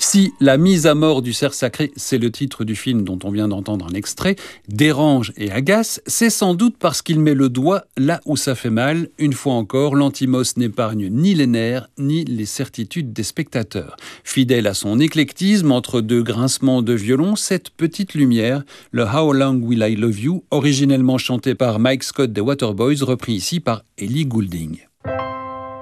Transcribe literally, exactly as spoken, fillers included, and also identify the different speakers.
Speaker 1: Si la mise à mort du cerf sacré, c'est le titre du film dont on vient d'entendre un extrait, dérange et agace, c'est sans doute parce qu'il met le doigt là où ça fait mal. Une fois encore, Lanthimos n'épargne ni les nerfs, ni les certitudes des spectateurs. Fidèle à son éclectisme, entre deux grincements de violon, cette petite lumière, le How Long Will I Love You, originellement chanté par Mike Scott des Waterboys, repris ici par Ellie Goulding.